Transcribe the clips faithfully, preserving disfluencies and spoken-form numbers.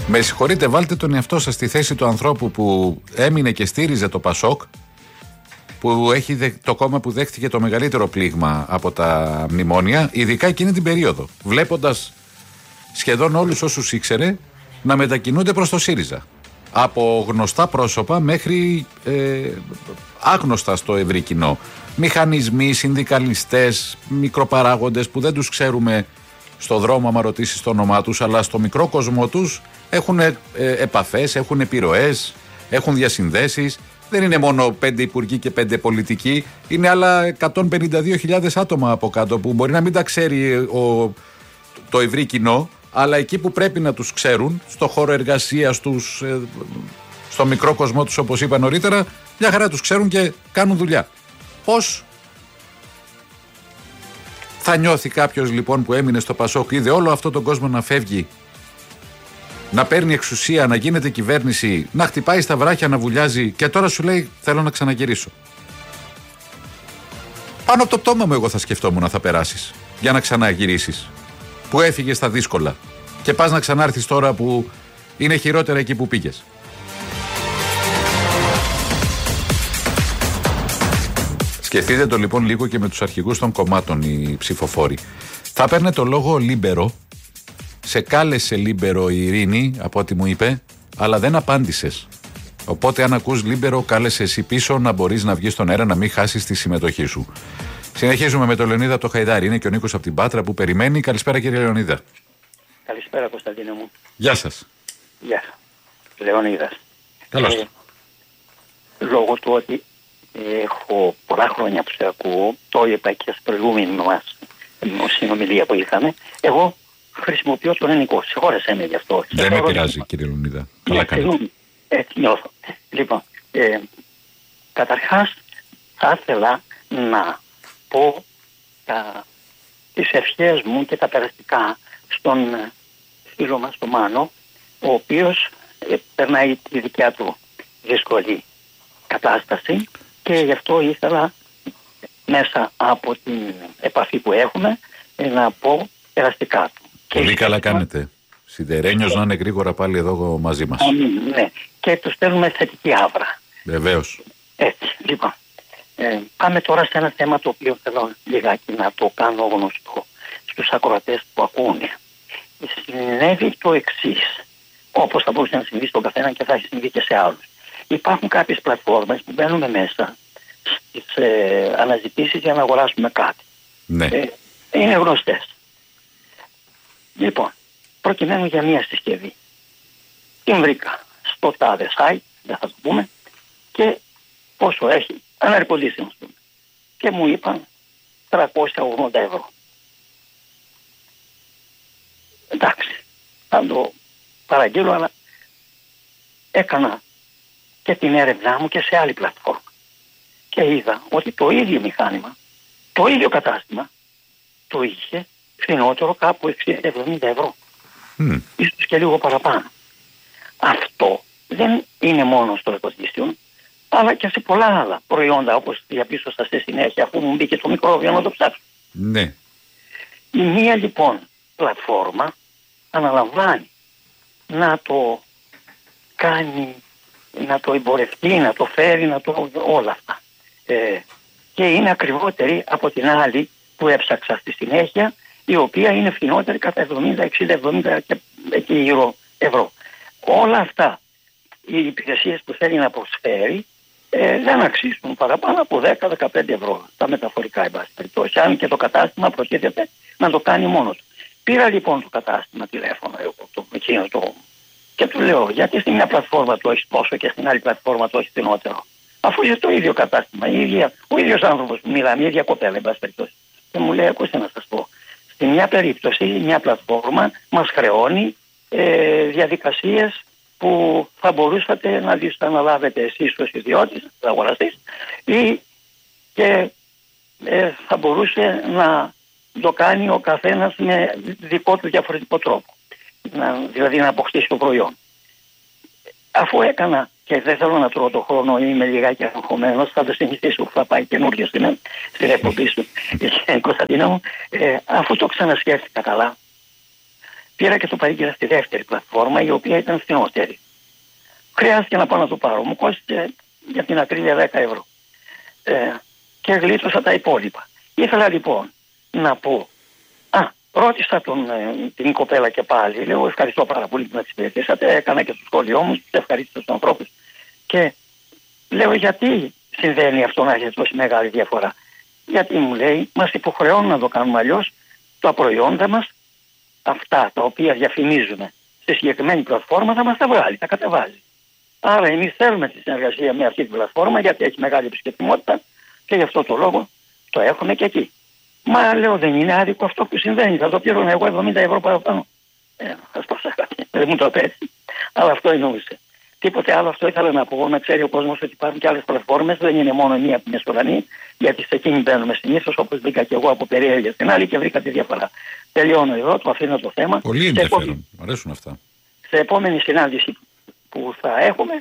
Με συγχωρείτε, βάλτε τον εαυτό σας στη θέση του ανθρώπου που έμεινε και στήριζε το Πασόκ, που έχει το κόμμα που δέχτηκε το μεγαλύτερο πλήγμα από τα μνημόνια, ειδικά εκείνη την περίοδο, βλέποντας σχεδόν όλους όσους ήξερε να μετακινούνται προς το ΣΥΡΙΖΑ. Από γνωστά πρόσωπα μέχρι ε, άγνωστα στο ευρύ κοινό. Μηχανισμοί, συνδικαλιστές, μικροπαράγοντες που δεν τους ξέρουμε στο δρόμο άμα ρωτήσεις το όνομά τους, αλλά στο μικρό κόσμο τους έχουν ε, επαφές, έχουν επιρροές, έχουν διασυνδέσεις. Δεν είναι μόνο πέντε υπουργοί και πέντε πολιτικοί, είναι άλλα εκατόν πενήντα δύο χιλιάδες άτομα από κάτω που μπορεί να μην τα ξέρει ο, το ευρύ κοινό, αλλά εκεί που πρέπει να τους ξέρουν, στο χώρο εργασίας τους, ε, στο μικρό κοσμό τους όπως είπα νωρίτερα, μια χαρά τους ξέρουν και κάνουν δουλειά. Πώς θα νιώθει κάποιος λοιπόν που έμεινε στο Πασόκ, είδε όλο αυτό τον κόσμο να φεύγει, να παίρνει εξουσία, να γίνεται κυβέρνηση, να χτυπάει στα βράχια, να βουλιάζει και τώρα σου λέει θέλω να ξαναγυρίσω. Πάνω από το πτώμα μου εγώ θα σκεφτόμουν να θα περάσεις για να ξαναγυρίσεις, που έφυγες στα δύσκολα και πας να ξανάρθεις τώρα που είναι χειρότερα εκεί που πήγες. Σκεφτείτε το λοιπόν λίγο και με τους αρχηγούς των κομμάτων οι ψηφοφόροι. Θα παίρνε το λόγο Λίμπερο. Σε κάλεσε Λίμπερο η Ειρήνη, από ό,τι μου είπε, αλλά δεν απάντησες. Οπότε, αν ακούς Λίμπερο, κάλεσε εσύ πίσω να μπορείς να βγεις στον αέρα, να μην χάσεις τη συμμετοχή σου. Συνεχίζουμε με τον Λεωνίδα από το Χαϊδάρι. Είναι και ο Νίκος από την Πάτρα που περιμένει. Καλησπέρα, κύριε Λεωνίδα. Καλησπέρα, Κωνσταντίνε μου. Γεια σας. Γεια σας. Λεωνίδας. Καλώς. Ε, λόγω του ότι έχω πολλά χρόνια που σε ακούω, το είπα και στην προηγούμενη μας συνομιλία που είχαμε, εγώ χρησιμοποιώ τον ελληνικό. Συγχώρεσέ με γι' αυτό. Δεν με πειράζει, κύριε Λεωνίδα. Καλά κάνετε. Έτσι νιώθω. Λοιπόν, ε, καταρχάς θα ήθελα να πω τα, τις ευχές μου και τα περαστικά στον φίλο μας τον Μάνο, ο οποίος ε, περνάει τη δικιά του δύσκολη κατάσταση και γι' αυτό ήθελα μέσα από την επαφή που έχουμε ε, να πω περαστικά του. Πολύ και καλά κάνετε. Σιδερένιος να είναι γρήγορα πάλι εδώ μαζί μας. Ναι, και του στέλνουμε θετική άβρα. Βεβαίως. Έτσι, λοιπόν. Ε, πάμε τώρα σε ένα θέμα το οποίο θέλω λιγάκι να το κάνω γνωστό στους ακροατές που ακούνε. Συνέβη το εξής, όπως θα μπορούσε να συμβεί στον καθένα και θα έχει συμβεί και σε άλλους. Υπάρχουν κάποιες πλατφόρμες που μπαίνουμε μέσα στις ε, αναζητήσεις για να αγοράσουμε κάτι. Ναι. Ε, είναι γνωστές. Λοιπόν, προκειμένου για μία συσκευή. Την βρήκα στο τάδε site, δεν θα το πούμε, και πόσο έχει, ένα air conditioner, και μου είπαν τριακόσια ογδόντα ευρώ. Εντάξει, θα το παραγγείλω, αλλά έκανα και την έρευνά μου και σε άλλη πλατφόρμα. Και είδα ότι το ίδιο μηχάνημα, το ίδιο κατάστημα, το είχε φθηνότερο κάπου εξήντα εβδομήντα ευρώ. Mm. Ίσως και λίγο παραπάνω. Αυτό δεν είναι μόνο στο air αλλά και σε πολλά άλλα προϊόντα, όπως διαπίστωσα στη συνέχεια, αφού μου μπήκε το μικρόβιο να το ψάξω. Ναι. Η μία λοιπόν πλατφόρμα αναλαμβάνει να το κάνει, να το εμπορευτεί, να το φέρει, να το όλα αυτά. Ε, και είναι ακριβότερη από την άλλη που έψαξα στη συνέχεια, η οποία είναι φθηνότερη κατά εβδομήντα, εξήντα, εβδομήντα και εκεί γύρω ευρώ. Όλα αυτά οι υπηρεσίες που θέλει να προσφέρει ε, δεν αξίζουν παραπάνω από δέκα με δεκαπέντε ευρώ τα μεταφορικά, εν πάση περιπτώσει, αν και το κατάστημα προτίθεται να το κάνει μόνος. Πήρα λοιπόν το κατάστημα τηλέφωνο εγώ, το, εκείνο, το, και του λέω γιατί στην μια πλατφόρμα το έχει τόσο και στην άλλη πλατφόρμα το έχει φθηνότερο. Αφού είσαι το ίδιο κατάστημα, η ίδια, ο ίδιος άνθρωπος που μιλάμε, η ίδια κοπέλα, εν πάση περιπτώσει. Και μου λέει, ακούστε να σας πω, στην μια περίπτωση, μια πλατφόρμα μας χρεώνει ε, διαδικασίες που θα μπορούσατε να τις αναλάβετε εσείς ως ιδιώτης, ως αγοραστής, ή και ε, θα μπορούσε να το κάνει ο καθένας με δικό του διαφορετικό τρόπο. Να, δηλαδή να αποκτήσει το προϊόν. Αφού έκανα, και δεν θέλω να τρώω το χρόνο, είμαι λιγάκι αγχωμένος, θα το συνηθίσω που θα πάει καινούργιο στην, στην εκπομπή σου, Κωνσταντίνα μου, ε, αφού το ξανασκέφτηκα καλά, πήρα και το παρήγγειλα στη δεύτερη πλατφόρμα, η οποία ήταν φθηνότερη. Χρειάστηκε να πάω να το πάρω. Μου κόστησε για την ακρίβεια δέκα ευρώ. Ε, και γλίτωσα τα υπόλοιπα. Ήθελα λοιπόν να πω, α, ρώτησα τον, ε, την κοπέλα και πάλι, λέω ευχαριστώ πάρα πολύ που με εξυπηρετήσατε, έκανα και στο σχόλιο μου, ευχαρίστησα τους ανθρώπους και λέω γιατί συμβαίνει αυτό να έχει τόση μεγάλη διαφορά. Γιατί μου λέει, μας υποχρεώνουν να το κάνουμε αλλιώς, τα προϊόντα μας, αυτά τα οποία διαφημίζουμε στη συγκεκριμένη πλατφόρμα θα μας τα βγάλει, τα κατεβάζει. Άρα εμείς θέλουμε τη συνεργασία με αυτή την πλατφόρμα γιατί έχει μεγάλη επισκεπτιμότητα και γι' αυτό το λόγο το έχουμε και εκεί. Μα λέω δεν είναι άδικο αυτό που συμβαίνει, θα το πλήρωνα εγώ εβδομήντα ευρώ παραπάνω. Ε, ας πω δεν μου το πέσει, αλλά αυτό εννοούσε. Τίποτε άλλο, αυτό ήθελα να πω, να ξέρει ο κόσμος ότι υπάρχουν και άλλες πλατφόρμες, δεν είναι μόνο μία από την Εσπορανή, γιατί σε εκείνη μπαίνουμε συνήθως, όπως μπήκα και εγώ από περιέργεια στην άλλη και βρήκα τη διαφορά. Τελειώνω εδώ, το αφήνω το θέμα. Πολύ ενδιαφέρον, μου αρέσουν αυτά. Σε επόμενη συνάντηση που θα έχουμε,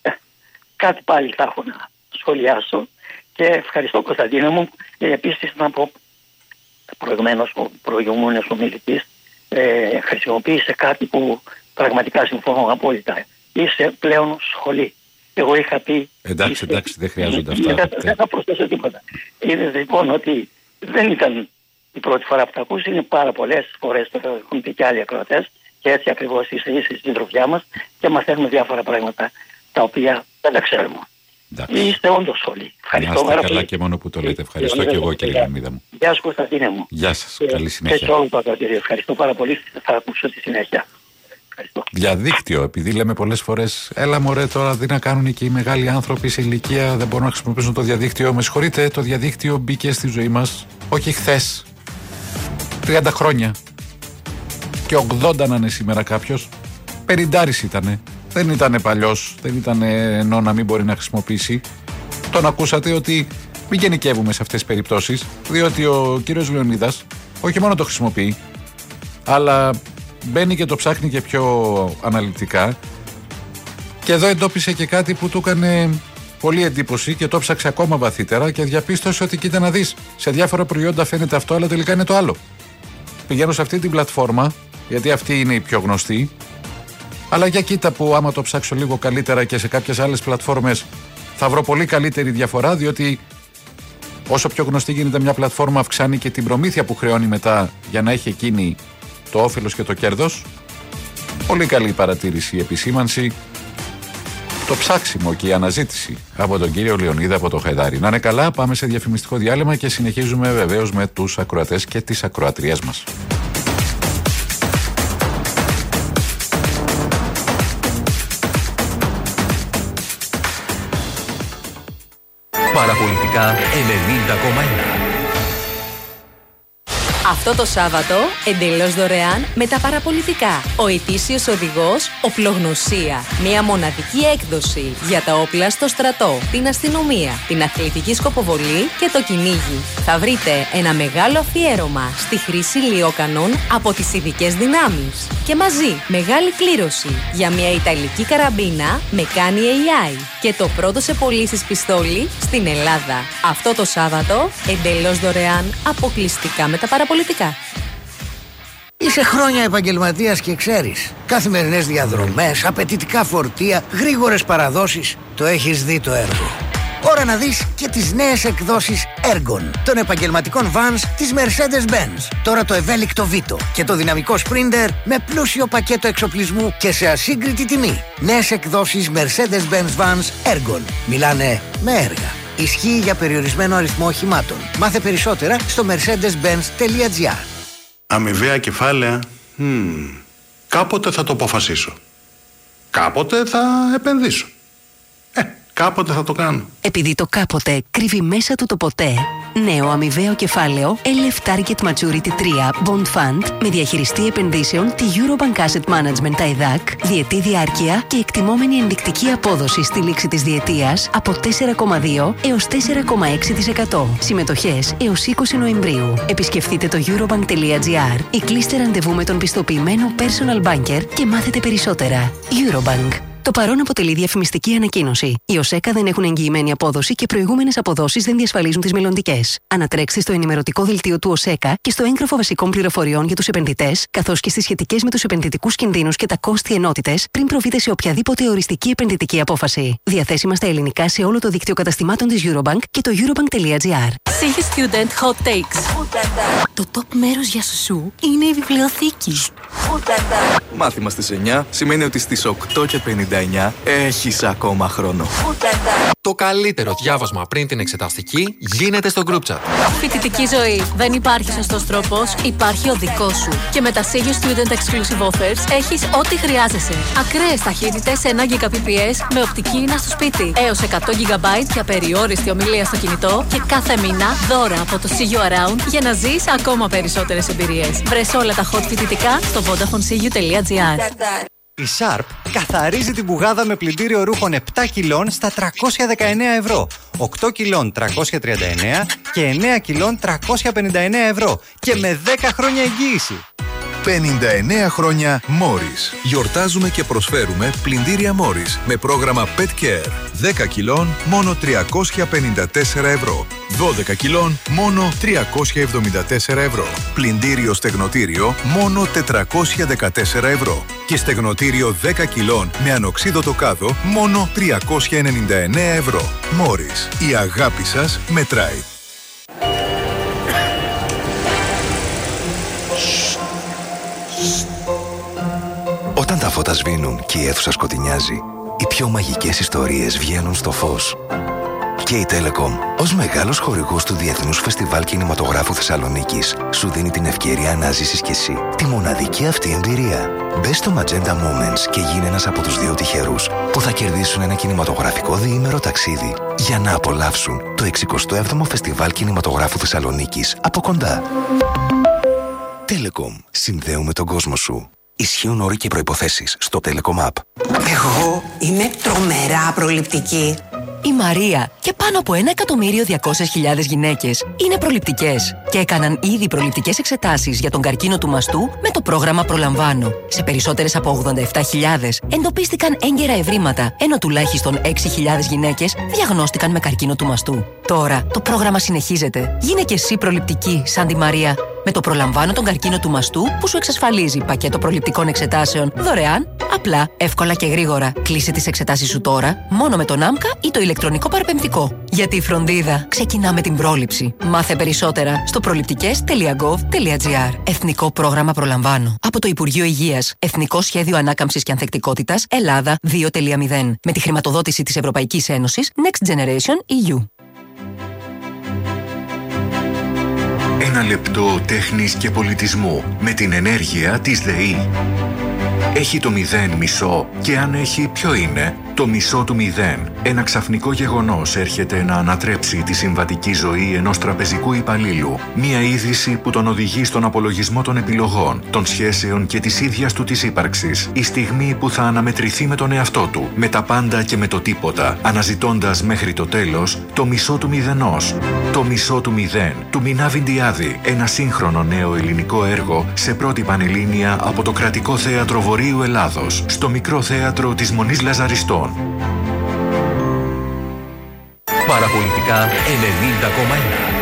κάτι πάλι θα έχω να σχολιάσω και ευχαριστώ Κωνσταντίνε μου. Επίσης να πω, προηγουμένως ο προηγούμενος ομιλητής ε, χρησιμοποίησε κάτι που πραγματικά συμφωνώ απόλυτα. Είσαι πλέον σχολή. Εγώ είχα πει... Εντάξει, είσαι... εντάξει, δεν χρειάζονται αυτά. Δεν, δεν θα προσθέσω τίποτα. Είδες λοιπόν ότι δεν ήταν η πρώτη φορά που τα ακούσει, είναι πάρα πολλές φορές, το έχουν πει και άλλοι ακροατές και έτσι ακριβώς είσαι, είσαι στην τροφιά μας και μαθαίνουμε διάφορα πράγματα τα οποία δεν τα ξέρουμε. Εντάξει. Είστε όντως σχολή. Ευχαριστώ πάρα πολύ. Καλά και μόνο που το λέτε. Ευχαριστώ και εγώ κύριε Λεωνίδα μου. Γεια σας Κωνσταντίνε μου. Γεια σας. Καλή συνέχεια. Και σε όλο το ακροατήριο. Ευχαριστώ πάρα πολύ. Θα ακούσω τη συνέχεια. Ευχαριστώ. Διαδίκτυο, επειδή λέμε πολλές φορές, έλα μωρέ τώρα τι να κάνουν και οι μεγάλοι άνθρωποι σε ηλικία, δεν μπορούν να χρησιμοποιήσουν το διαδίκτυο. Με συγχωρείτε, το διαδίκτυο μπήκε στη ζωή μας, όχι χθες, τριάντα χρόνια. Και ογδόντα να είναι σήμερα κάποιος, πενηντάρης ήτανε. Δεν ήτανε παλιός, δεν ήτανε ενώ να μην μπορεί να χρησιμοποιήσει. Τον ακούσατε ότι μην γενικεύουμε σε αυτές τις περιπτώσεις, διότι ο κύριος Λεωνίδας όχι μόνο το χρησιμοποιεί, αλλά μπαίνει και το ψάχνει και πιο αναλυτικά και εδώ εντόπισε και κάτι που του έκανε πολύ εντύπωση και το ψάξε ακόμα βαθύτερα και διαπίστωσε ότι κοίτα να δεις, σε διάφορα προϊόντα φαίνεται αυτό αλλά τελικά είναι το άλλο. Πηγαίνω σε αυτή την πλατφόρμα γιατί αυτή είναι η πιο γνωστή, αλλά για κοίτα που άμα το ψάξω λίγο καλύτερα και σε κάποιες άλλες πλατφόρμες θα βρω πολύ καλύτερη διαφορά, διότι όσο πιο γνωστή γίνεται μια πλατφόρμα αυξάνει και την προμήθεια που χρεώνει μετά για να έχει εκείνη το όφελος και το κέρδος. Πολύ καλή παρατήρηση, η επισήμανση, το ψάξιμο και η αναζήτηση από τον κύριο Λεωνίδα από το Χαϊδάρι. Να είναι καλά, πάμε σε διαφημιστικό διάλειμμα και συνεχίζουμε βεβαίως με τους ακροατές και τις ακροατριές μας. Παραπολιτικά ενενήντα κόμμα ένα. Αυτό το Σάββατο, εντελώς δωρεάν με τα παραπολιτικά. Ο ετήσιος οδηγός Οπλογνωσία. Μια μοναδική έκδοση για τα όπλα στο στρατό, την αστυνομία, την αθλητική σκοποβολή και το κυνήγι. Θα βρείτε ένα μεγάλο αφιέρωμα στη χρήση λιόκανων από τις ειδικές δυνάμεις. Και μαζί μεγάλη κλήρωση για μια ιταλική καραμπίνα με κάνει έι άι και το πρώτο σε πωλήσεις πιστόλι στην Ελλάδα. Αυτό το Σάββατο, εντελώς δωρεάν, αποκλειστικά με τα παραπολιτικά. Είσαι χρόνια επαγγελματίας και ξέρεις. Καθημερινές διαδρομές, απαιτητικά φορτία, γρήγορες παραδόσεις. Το έχεις δει το έργο. Ώρα να δεις και τις νέες εκδόσεις Ergon των επαγγελματικών vans της Mercedes-Benz. Τώρα το ευέλικτο Vito και το δυναμικό Sprinter με πλούσιο πακέτο εξοπλισμού και σε ασύγκριτη τιμή. Νέες εκδόσεις Mercedes-Benz Vans Ergon. Μιλάνε με έργα. Ισχύει για περιορισμένο αριθμό οχημάτων. Μάθε περισσότερα στο mercedes benz τελεία gr. Αμοιβαία κεφάλαια. Hmm. Κάποτε θα το αποφασίσω. Κάποτε θα επενδύσω. Ε, κάποτε θα το κάνω. Επειδή το κάποτε κρύβει μέσα του το ποτέ. Νέο αμοιβαίο κεφάλαιο ελ εφ Target Maturity τρία Bond Fund με διαχειριστή επενδύσεων τη Eurobank Asset Management τα ΕΔΑΚ, διετή διάρκεια και εκτιμόμενη ενδεικτική απόδοση στη λήξη της διετίας από τέσσερα κόμμα δύο έως τέσσερα κόμμα έξι τοις εκατό. Συμμετοχές έως είκοσι Νοεμβρίου. Επισκεφτείτε το eurobank τελεία gr ή κλείστε ραντεβού με τον πιστοποιημένο personal banker και μάθετε περισσότερα. Eurobank. Το παρόν αποτελεί διαφημιστική ανακοίνωση. Οι ΟΣΕΚΑ δεν έχουν εγγυημένη απόδοση και προηγούμενες αποδόσεις δεν διασφαλίζουν τις μελλοντικές. Ανατρέξτε στο ενημερωτικό δελτίο του ΟΣΕΚΑ και στο έγγραφο βασικών πληροφοριών για τους επενδυτές, καθώς και στις σχετικές με τους επενδυτικούς κινδύνους και τα κόστη ενότητες, πριν προβείτε σε οποιαδήποτε οριστική επενδυτική απόφαση. Διαθέσιμα στα ελληνικά σε όλο το δίκτυο καταστημάτων της Eurobank και το eurobank.gr. Σίγη Student Hot Takes. Το top μέρος για σουσού είναι η βιβλιοθήκη. Μάθημα στις εννιά σημαίνει ότι στις οκτώ και πενήντα εννιά έχεις ακόμα χρόνο. Το καλύτερο διάβασμα πριν την εξεταστική γίνεται στο group chat. Φοιτητική ζωή. Δεν υπάρχει σωστός τρόπος, υπάρχει ο δικός σου. Και με τα Σίγη Student Exclusive Offers έχεις ό,τι χρειάζεσαι. Ακραίες ταχύτητες ένα γιγαμπιτ με οπτική ίνα στο σπίτι. Έως εκατό τζι μπι για περιόριστη ομιλία στο κινητό και κάθε μήνα δώρα από το See You Around για να ζεις ακόμα περισσότερες εμπειρίες. Βρες όλα τα hot φοιτητικά στο vodafone c u τελεία g r. Η Sharp καθαρίζει την πουγάδα με πλυντήριο ρούχων επτά κιλών στα τριακόσια δεκαεννέα ευρώ, οκτώ κιλών τριακόσια τριάντα εννέα και εννέα κιλών τριακόσια πενήντα εννέα ευρώ και με δέκα χρόνια εγγύηση. πενήντα εννέα χρόνια Morris. Γιορτάζουμε και προσφέρουμε πλυντήρια Morris με πρόγραμμα Pet Care. δέκα κιλών μόνο τριακόσια πενήντα τέσσερα ευρώ. δώδεκα κιλών μόνο τριακόσια εβδομήντα τέσσερα ευρώ. Πλυντήριο στεγνοτήριο μόνο τετρακόσια δεκατέσσερα ευρώ. Και στεγνοτήριο δέκα κιλών με ανοξίδωτο κάδο μόνο τριακόσια ενενήντα εννέα ευρώ. Morris. Η αγάπη σας μετράει. Όταν τα φώτα σβήνουν και η αίθουσα σκοτεινιάζει, οι πιο μαγικές ιστορίες βγαίνουν στο φως. Και η Telecom, ως μεγάλος χορηγός του Διεθνούς Φεστιβάλ Κινηματογράφου Θεσσαλονίκης, σου δίνει την ευκαιρία να ζήσεις κι εσύ τη μοναδική αυτή εμπειρία. Μπες στο Magenta Moments και γίνε ένας από τους δύο τυχερούς που θα κερδίσουν ένα κινηματογραφικό διήμερο ταξίδι για να απολαύσουν το εξηκοστό έβδομο Φεστιβάλ Κινηματογράφου Θεσσαλονίκης από κοντά. Telecom. Συνδέουμε τον κόσμο σου. Ισχύουν όροι και προϋποθέσεις στο Telecom App. Εγώ είμαι τρομερά προληπτική. Η Μαρία και πάνω από ένα εκατομμύριο διακόσιες χιλιάδες γυναίκες είναι προληπτικές και έκαναν ήδη προληπτικές εξετάσεις για τον καρκίνο του μαστού με το πρόγραμμα Προλαμβάνω. Σε περισσότερες από ογδόντα επτά χιλιάδες εντοπίστηκαν έγκαιρα ευρήματα, ενώ τουλάχιστον έξι χιλιάδες γυναίκες διαγνώστηκαν με καρκίνο του μαστού. Τώρα το πρόγραμμα συνεχίζεται. Γίνε και εσύ προληπτική σαν τη Μαρία. Με το Προλαμβάνω τον καρκίνο του μαστού που σου εξασφαλίζει πακέτο προληπτικών εξετάσεων δωρεάν, απλά, εύκολα και γρήγορα. Κλείσε τις εξετάσεις σου τώρα μόνο με τον ΆΜΚΑ ή το ηλεκτρονικό παραπεμπτικό. Γιατί η φροντίδα ξεκινά με την πρόληψη. Μάθε περισσότερα στο προληπτικές τελεία gov τελεία gr. Εθνικό πρόγραμμα Προλαμβάνω. Από το Υπουργείο Υγείας. Εθνικό Σχέδιο Ανάκαμψης και Ανθεκτικότητας Ελλάδα δύο κόμμα μηδέν. Με τη χρηματοδότηση της Ευρωπαϊκής Ένωσης Next Generation ι γιου. Ένα λεπτό τέχνης και πολιτισμού με την ενέργεια της ΔΕΗ. Έχει το μηδέν μισό και αν έχει ποιο είναι? Το μισό του μηδέν. Ένα ξαφνικό γεγονός έρχεται να ανατρέψει τη συμβατική ζωή ενός τραπεζικού υπαλλήλου. Μία είδηση που τον οδηγεί στον απολογισμό των επιλογών, των σχέσεων και της ίδιας του της ύπαρξης. Η στιγμή που θα αναμετρηθεί με τον εαυτό του, με τα πάντα και με το τίποτα, αναζητώντας μέχρι το τέλος το μισό του μηδενός. Το μισό του μηδέν, του Μινά Βιντιάδη. Ένα σύγχρονο νέο ελληνικό έργο σε πρώτη πανελλήνια από το Κρατικό Θέατρο Βορείου Ελλάδος, στο Μικρό Θέατρο της Μονής Λαζαριστών. Παραπολιτικά ενενήντα κόμμα ένα.